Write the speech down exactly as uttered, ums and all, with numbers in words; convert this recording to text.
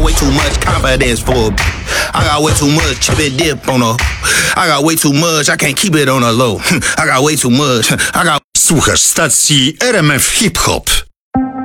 got way too much confidence for a I got way too much chip and dip on a I got way too much, I can't keep it on a low. I got way too much, I got... Słuchasz stacji R M F Hip Hop.